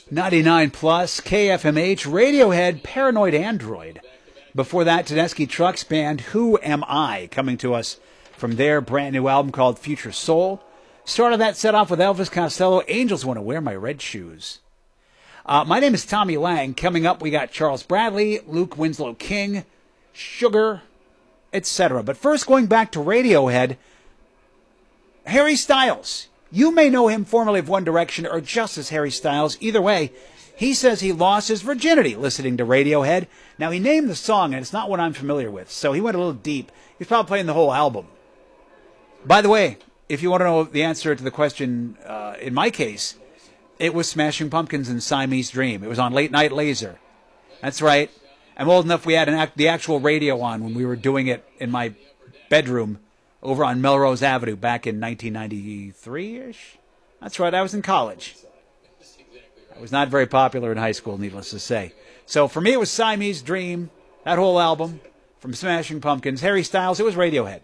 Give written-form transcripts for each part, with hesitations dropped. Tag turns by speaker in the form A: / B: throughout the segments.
A: 99 plus, KFMH, Radiohead, Paranoid Android. Before that, Tedeschi Trucks Band, Who Am I? Coming to us from their brand new album called Future Soul. Started that set off with Elvis Costello, Angels Want to Wear My Red Shoes. My name is Tommy Lang. Coming up, we got Charles Bradley, Luke Winslow King, Sugar, etc. But first, going back to Radiohead, Harry Styles. You may know him formerly of One Direction or just as Harry Styles. Either way, he says he lost his virginity listening to Radiohead. Now, he named the song, and it's not one I'm familiar with, so he went a little deep. He's probably playing the whole album. By the way, if you want to know the answer to the question, in my case, it was Smashing Pumpkins and Siamese Dream. It was on Late Night Laser. That's right. I'm old enough we had the actual radio on when we were doing it in my bedroom over on Melrose Avenue back in 1993-ish. That's right, I was in college. I was not very popular in high school, needless to say. So for me, it was Siamese Dream, that whole album, from Smashing Pumpkins. Harry Styles, it was Radiohead.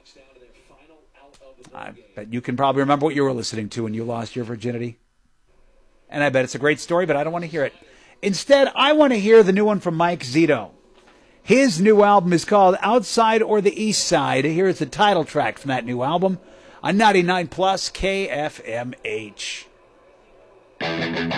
A: I bet you can probably remember what you were listening to when you lost your virginity. And I bet it's a great story, but I don't want to hear it. Instead, I want to hear the new one from Mike Zito. His new album is called Outside or the East Side. Here's the title track from that new album on 99 plus KFMH.